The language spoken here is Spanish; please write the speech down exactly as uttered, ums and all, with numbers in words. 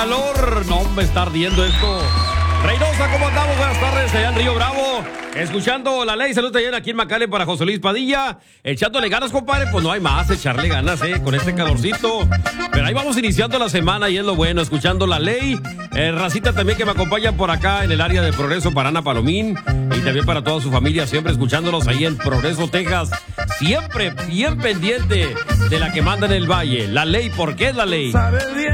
calor. No, me está ardiendo esto. Reynosa, ¿cómo andamos? Buenas tardes, allá en Río Bravo. Escuchando La Ley, saludos allá aquí en McAllen para José Luis Padilla. Echándole ganas, compadre, pues no hay más, echarle ganas, eh, con este calorcito. Pero ahí vamos iniciando la semana y es lo bueno, escuchando La Ley. Eh, Racita también que me acompaña por acá en el área de Progreso para Ana Palomín. Y también para toda su familia, siempre escuchándolos ahí en Progreso, Texas. Siempre bien pendiente de la que manda en el valle. La Ley, ¿por qué es la ley?